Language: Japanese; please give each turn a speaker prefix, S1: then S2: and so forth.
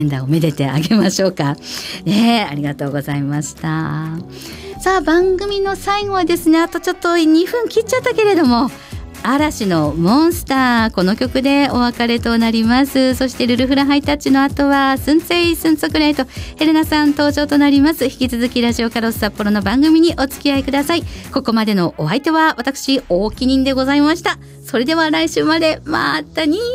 S1: をめでてあげましょうかね。ありがとうございました。さあ番組の最後はですね、あとちょっと2分切っちゃったけれども、嵐のモンスター、この曲でお別れとなります。そしてルルフラハイタッチの後はスンツェイスンツォクレイとヘレナさん登場となります。引き続きラジオカロス札幌の番組にお付き合いください。ここまでのお相手は私大木人でございました。それでは来週までまたに。